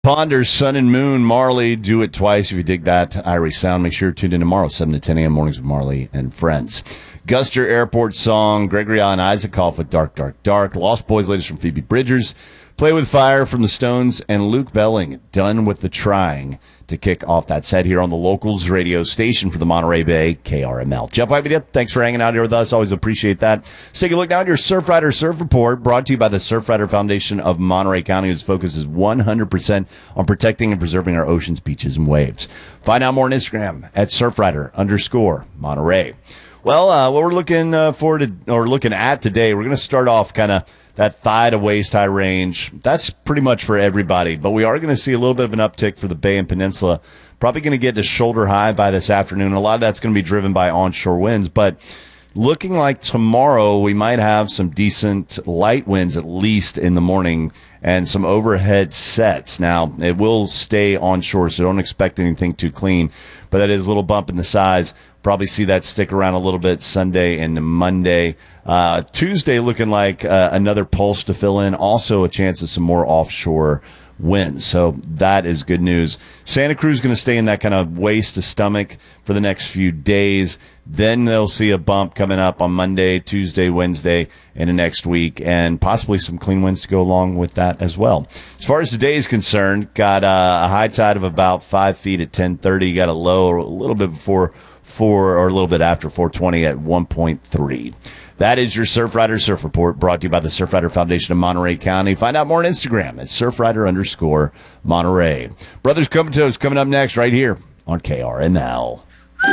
Ponder, Sun and Moon, Marley, Do It Twice. If you dig that Irish sound, make sure to tune in tomorrow, 7 to 10 a.m. mornings with Marley and Friends. Guster Airport Song, Gregory Allen Isaacoff with Dark, Dark, Dark. Lost Boys, latest from Phoebe Bridgers. Play with Fire from the Stones, and Luke Belling, Done with the Trying, to kick off that set here on the Locals radio station for the Monterey Bay, KRML. Jeff White with you. Thanks for hanging out here with us. Always appreciate that. Let's take a look now at your Surfrider Surf Report, brought to you by the Surfrider Foundation of Monterey County, whose focus is 100% on protecting and preserving our oceans, beaches, and waves. Find out more on Instagram at Surfrider_Monterey. Well, what we're looking looking at today, we're going to start off kind of that thigh to waist high range. That's pretty much for everybody, but we are going to see a little bit of an uptick for the Bay and Peninsula. Probably going to get to shoulder high by this afternoon. A lot of that's going to be driven by onshore winds, but looking like tomorrow we might have some decent light winds, at least in the morning, and some overhead sets. Now, it will stay onshore, so don't expect anything too clean, but that is a little bump in the size. Probably see that stick around a little bit Sunday and Monday. Tuesday looking like another pulse to fill in. Also a chance of some more offshore winds. So that is good news. Santa Cruz is going to stay in that kind of waist to stomach for the next few days. Then they'll see a bump coming up on Monday, Tuesday, Wednesday, and the next week, and possibly some clean winds to go along with that as well. As far as today is concerned, got a high tide of about 5 feet at 10:30. Got a low a little bit before 4 or a little bit after 4:20 at 1.3. That is your Surfrider Surf Report, brought to you by the Surfrider Foundation of Monterey County. Find out more on Instagram at Surfrider_Monterey. Brothers Comatose coming up next right here on KRML.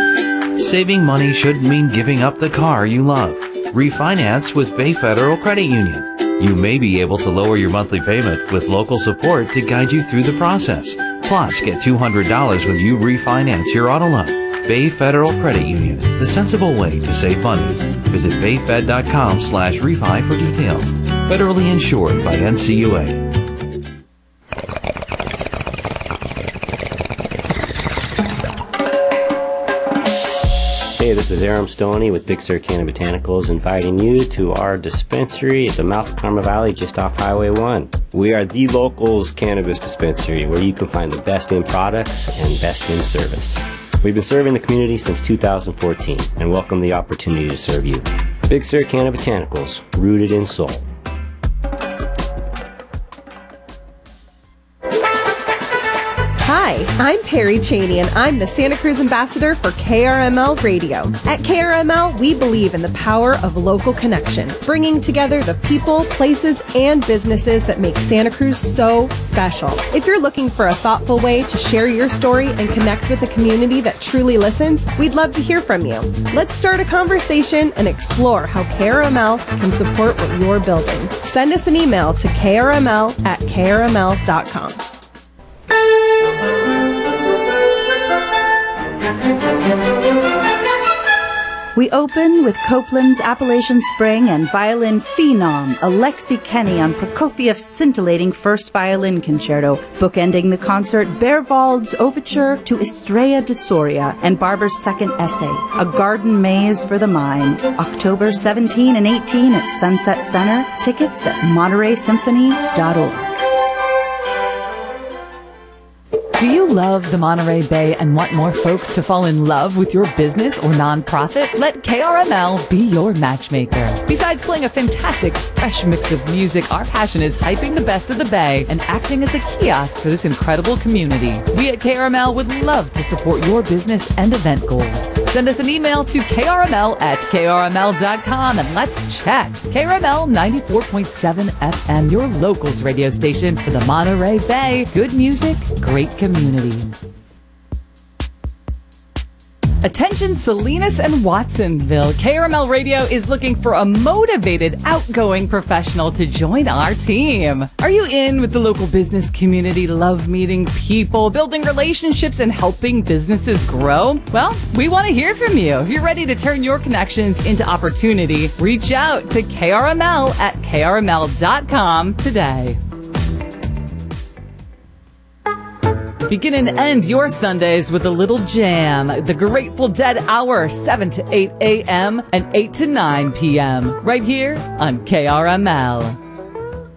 Saving money shouldn't mean giving up the car you love. Refinance with Bay Federal Credit Union. You may be able to lower your monthly payment with local support to guide you through the process. Plus, get $200 when you refinance your auto loan. Bay Federal Credit Union, the sensible way to save money. Visit bayfed.com/refi for details. Federally insured by NCUA. Hey, this is Aram Stoney with Big Sur Canna Botanicals, inviting you to our dispensary at the mouth of Karma Valley just off Highway 1. We are the Locals cannabis dispensary where you can find the best in products and best in service. We've been serving the community since 2014 and welcome the opportunity to serve you. Big Sur Canna Botanicals, rooted in soul. Hi, I'm Perry Cheney, and I'm the Santa Cruz Ambassador for KRML Radio. At KRML, we believe in the power of local connection, bringing together the people, places, and businesses that make Santa Cruz so special. If you're looking for a thoughtful way to share your story and connect with a community that truly listens, we'd love to hear from you. Let's start a conversation and explore how KRML can support what you're building. Send us an email to krml@krml.com. We open with Copeland's Appalachian Spring and violin phenom Alexei Kenny on Prokofiev's scintillating first violin concerto, bookending the concert Berwald's Overture to Estrella de Soria and Barber's second essay, A Garden Maze for the Mind, October 17 and 18 at Sunset Center. Tickets at MontereySymphony.org. Do you love the Monterey Bay and want more folks to fall in love with your business or nonprofit? Let KRML be your matchmaker. Besides playing a fantastic, fresh mix of music, our passion is hyping the best of the Bay and acting as a kiosk for this incredible community. We at KRML would love to support your business and event goals. Send us an email to krml@krml.com and let's chat. KRML 94.7 FM, your locals radio station for the Monterey Bay. Good music, great community. Attention Salinas and Watsonville. KRML Radio is looking for a motivated, outgoing professional to join our team. Are you in with the local business community, love meeting people, building relationships, and helping businesses grow? Well, we want to hear from you. If you're ready to turn your connections into opportunity, reach out to krml@krml.com today. Begin and end your Sundays with a little jam. The Grateful Dead Hour, 7 to 8 a.m. and 8 to 9 p.m. right here on KRML.